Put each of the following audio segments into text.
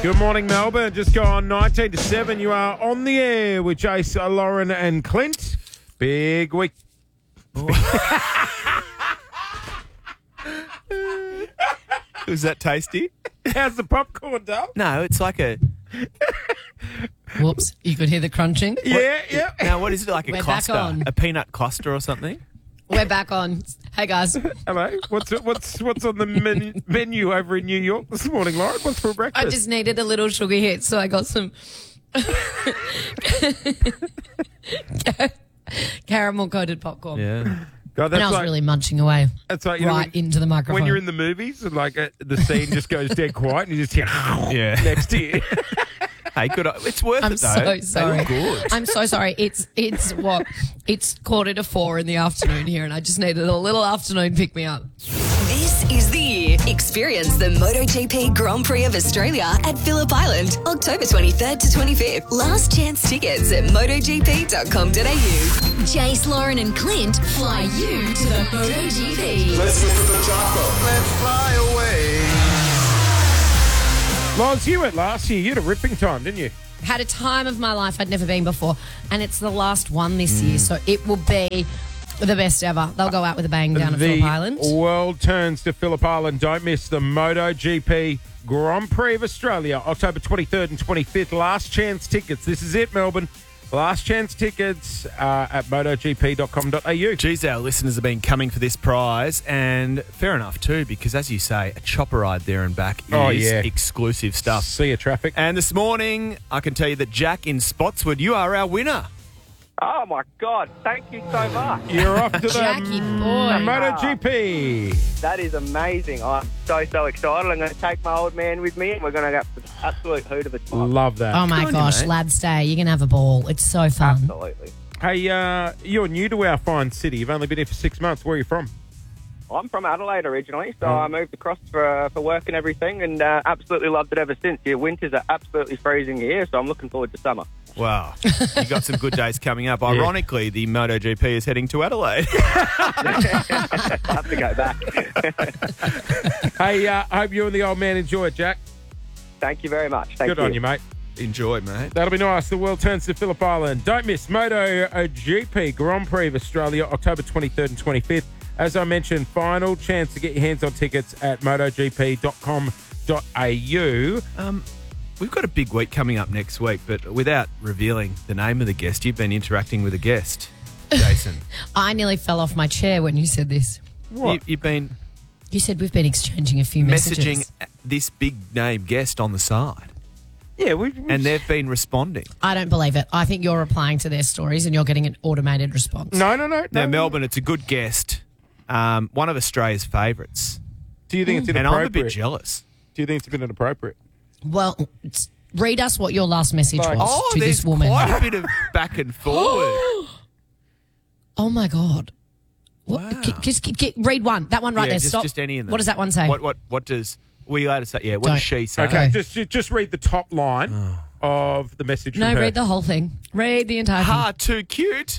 Good morning, Melbourne. Just gone 19 to 7. You are on the air with Jace, Lauren and Clint. Big week. Was that tasty? How's the popcorn, Dale? No, it's like a... Whoops, you could hear the crunching. Yeah. Now, what is it, like a We're back Costa? on. A peanut Costa or something? We're back on. Hey, guys. Hello. What's on the menu over in New York this morning, Lauren? What's for breakfast? I just needed a little sugar hit, so I got some caramel-coated popcorn. Yeah. God, And I was really munching away that's like, into the microphone. when you're in the movies and like the scene just goes dead quiet and you just hear next to you. Hey, good. It's worth I'm it, though. so sorry. They look good. I'm so sorry. It's 3:45 in the afternoon here, and I just needed a little afternoon pick-me-up. This is the year. Experience the MotoGP Grand Prix of Australia at Phillip Island, October 23rd to 25th. Last chance tickets at motogp.com.au. Jace, Lauren and Clint fly you to the MotoGP. Let's get to the chopper. Let's fly away. Loz, you went last year. You had a ripping time, didn't you? Had a time of my life I'd never been before, and it's the last one this year, so it will be the best ever. They'll go out with a bang down at Phillip Island. The world turns to Phillip Island. Don't miss the MotoGP Grand Prix of Australia, October 23rd and 25th. Last chance tickets. This is it, Melbourne. Last chance tickets at motogp.com.au. Geez, our listeners have been coming for this prize, and fair enough too, because as you say, a chopper ride there and back is exclusive stuff. See you, traffic. And this morning, I can tell you that Jack in Spotswood, you are our winner. Oh, my God. Thank you so much. You're off to the Jackie boy. MotoGP. That is amazing. I'm so excited. I'm going to take my old man with me, and we're going to have an absolute hoot of a time. Love that. Oh, my Good on you, gosh, mate. lads day. You're going to have a ball. It's so fun. Absolutely. Hey, you're new to our fine city. You've only been here for 6 months. Where are you from? I'm from Adelaide originally, so I moved across for work and everything, and absolutely loved it ever since. Your winters are absolutely freezing here, so I'm looking forward to summer. Wow. You got some good days coming up. Ironically, the MotoGP is heading to Adelaide. I have to go back. Hey, I hope you and the old man enjoy it, Jack. Thank you very much. Thank Good you. on you, mate. Enjoy, mate. That'll be nice. The world turns to Phillip Island. Don't miss MotoGP Grand Prix of Australia, October 23rd and 25th. As I mentioned, final chance to get your hands on tickets at motogp.com.au. We've got a big week coming up next week, but without revealing the name of the guest, you've been interacting with a guest, Jason. I nearly fell off my chair when you said this. What? You've been You said we've been exchanging a few messages. messaging this big name guest on the side, Yeah, and they've been responding. I don't believe it. I think you're replying to their stories and you're getting an automated response. No. Now, Melbourne, it's a good guest. One of Australia's favourites. Do you think it's And inappropriate? I'm a bit jealous. Do you think it's a bit inappropriate? Well, read us what your last message was to there's this woman. quite a bit of back and forward. Oh, my God. What? Wow. Just read one. That one right there. Stop. Just any of them. What does that one say? What does... We allowed to say... Yeah, what Don't. does she say? Okay, Okay. just read the top line of the message No, from her. read the whole thing. Read the entire thing. Ah, too cute.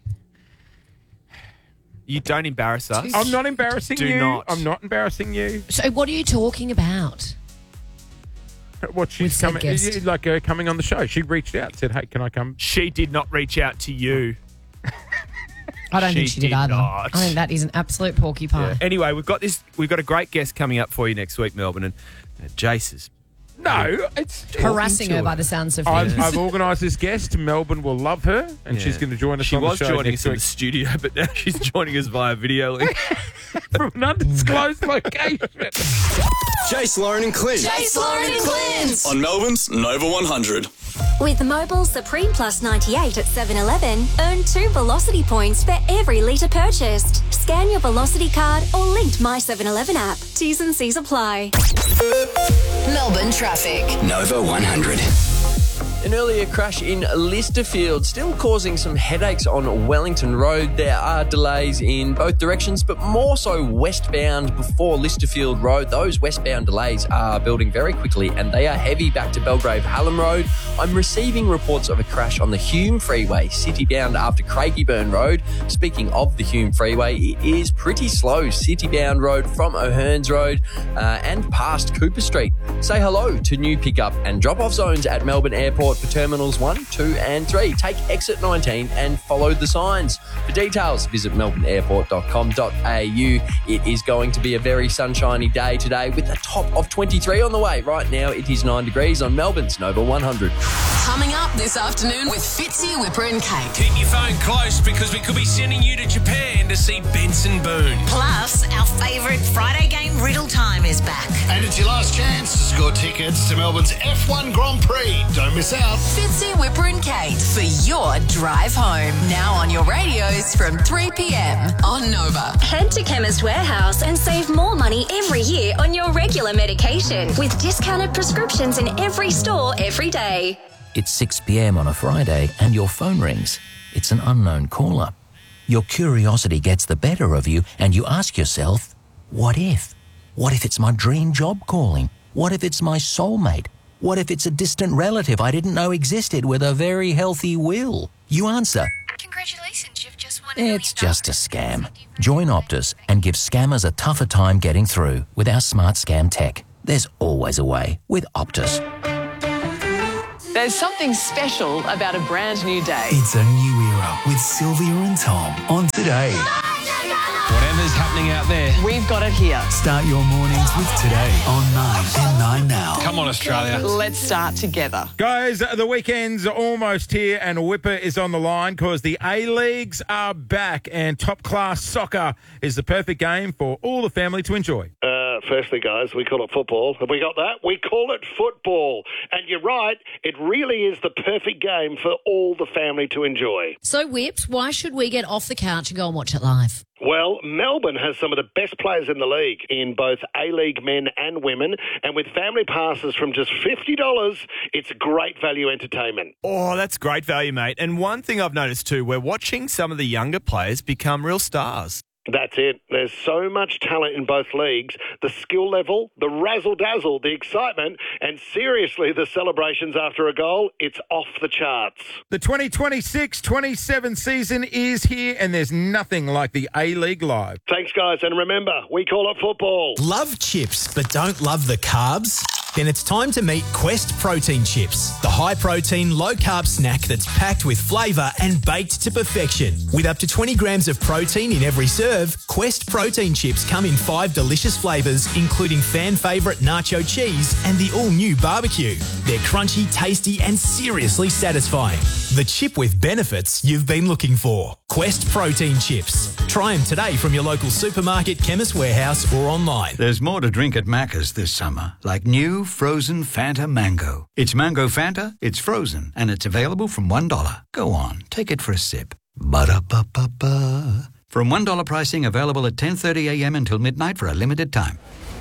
You don't embarrass us. I'm not embarrassing Do you. not. I'm not embarrassing you. So what are you talking about? What she's With said coming, guest. like her coming on the show. She reached out, said, "Hey, can I come?" She did not reach out to you. I don't think She she did did either. not. I think that is an absolute porcupine. Anyway, we've got a great guest coming up for you next week, Melbourne, and Jace is No, it's. Harassing her into by it. the sounds of things. I've organised this guest. Melbourne will love her, and she's going to join us She on the was show joining next us in week the studio, but now she's joining us via video link. from an undisclosed location. Jace, Lauren and Clint. Jace, Lauren and Clint. On Melbourne's Nova 100. With Mobile Supreme Plus 98 at 7-Eleven, earn 2 Velocity points for every litre purchased. Scan your Velocity card or linked My 7-Eleven app. T's and C's apply. Melbourne traffic. Nova 100. An earlier crash in Listerfield still causing some headaches on Wellington Road. There are delays in both directions, but more so westbound before Listerfield Road. Those westbound delays are building very quickly and they are heavy back to Belgrave Hallam Road. I'm receiving reports of a crash on the Hume Freeway, citybound after Craigieburn Road. Speaking of the Hume Freeway, it is pretty slow citybound road from O'Hearns Road and past Cooper Street. Say hello to new pickup and drop-off zones at Melbourne Airport for Terminals 1, 2 and 3. Take exit 19 and follow the signs. For details, visit melbourneairport.com.au. It is going to be a very sunshiny day today with a top of 23 on the way. Right now it is 9 degrees on Melbourne's Nova 100. Coming up this afternoon with Fitzy, Whipper and Kate. Keep your phone close because we could be sending you to Japan to see Benson Boone. Plus, our favourite Friday game riddle time is back. And it's your last chance to score tickets to Melbourne's F1 Grand Prix. Don't miss out. Fitzy, Whipper and Kate for your drive home. Now on your radios from 3 p.m. on Nova. Head to Chemist Warehouse and save more money every year on your regular medication with discounted prescriptions in every store every day. It's 6 p.m. on a Friday and your phone rings. It's an unknown caller. Your curiosity gets the better of you and you ask yourself, what if? What if it's my dream job calling? What if it's my soulmate? What if it's a distant relative I didn't know existed with a very healthy will? You answer, congratulations, you've just won it's just a scam. Join Optus and give scammers a tougher time getting through with our smart scam tech. There's always a way with Optus. There's something special about a brand new day. It's a new era with Sylvia and Tom on Today. Whatever's happening out there, we've got it here. Start your mornings with Today on 9 and 9 Now. Come on, Australia. Let's start together. Guys, the weekend's almost here and Whipper is on the line because the A-Leagues are back and top-class soccer is the perfect game for all the family to enjoy. Firstly, guys, we call it football. Have we got that? We call it football. And you're right, it really is the perfect game for all the family to enjoy. So, Whips, why should we get off the couch and go and watch it live? Well, Melbourne has some of the best players in the league in both A-League men and women. And with family passes from just $50, it's great value entertainment. Oh, that's great value, mate. And one thing I've noticed too, we're watching some of the younger players become real stars. That's it. There's so much talent in both leagues. The skill level, the razzle-dazzle, the excitement, and seriously, the celebrations after a goal, it's off the charts. The 2026-27 season is here, and there's nothing like the A-League Live. Thanks, guys, and remember, we call it football. Love chips, but don't love the carbs? Then it's time to meet Quest Protein Chips, the high-protein, low-carb snack that's packed with flavour and baked to perfection. With up to 20 grams of protein in every serve, Quest Protein Chips come in 5 delicious flavours, including fan favourite nacho cheese and the all-new barbecue. They're crunchy, tasty and seriously satisfying. The chip with benefits you've been looking for. Quest Protein Chips. Try them today from your local supermarket, Chemist Warehouse or online. There's more to drink at Macca's this summer, like new frozen Fanta Mango. It's Mango Fanta, it's frozen, and it's available from $1. Go on, take it for a sip. Ba-da-ba-ba-ba. From $1 pricing available at 10:30 a.m. until midnight for a limited time.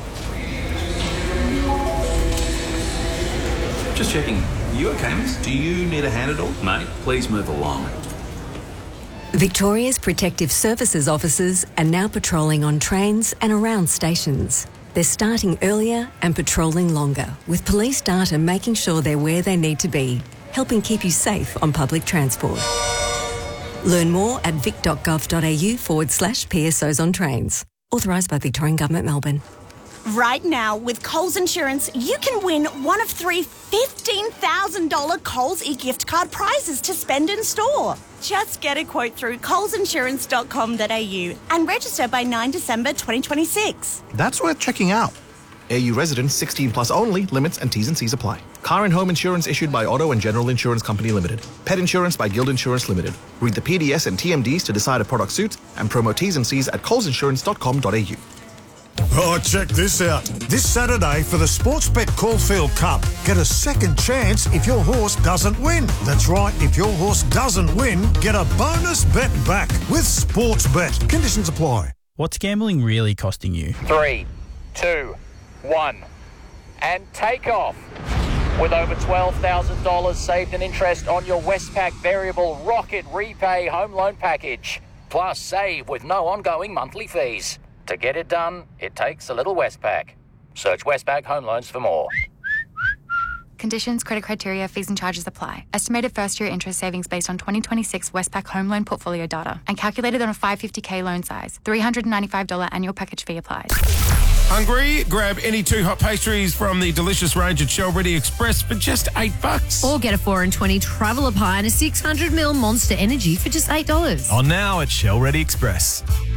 Just checking. You okay, miss? Do you need a hand at all? Mate, please move along. Victoria's Protective Services officers are now patrolling on trains and around stations. They're starting earlier and patrolling longer, with police data making sure they're where they need to be, helping keep you safe on public transport. Learn more at vic.gov.au/PSOs on trains. Authorised by Victorian Government, Melbourne. Right now, with Coles Insurance, you can win one of 3 $15,000 Coles e-gift card prizes to spend in store. Just get a quote through colesinsurance.com.au and register by 9 December 2026. That's worth checking out. AU residents 16 plus only. Limits and T's and C's apply. Car and home insurance issued by Auto and General Insurance Company Limited. Pet insurance by Guild Insurance Limited. Read the PDS and TMDs to decide a product suits and promo T's and C's at colesinsurance.com.au. Oh, check this out. This Saturday for the Sportsbet Caulfield Cup, get a second chance if your horse doesn't win. That's right, if your horse doesn't win, get a bonus bet back with Sportsbet. Conditions apply. What's gambling really costing you? 3, 2, 1, and take off. With over $12,000 saved in interest on your Westpac Variable Rocket Repay Home Loan Package. Plus, save with no ongoing monthly fees. To get it done, it takes a little Westpac. Search Westpac Home Loans for more. Conditions, credit criteria, fees and charges apply. Estimated first-year interest savings based on 2026 Westpac home loan portfolio data and calculated on a $550K loan size. $395 annual package fee applies. Hungry? Grab any 2 hot pastries from the delicious range at Shell Ready Express for just $8. Or get a 4 and 20 traveller pie and a 600ml Monster Energy for just $8. On now at Shell Ready Express.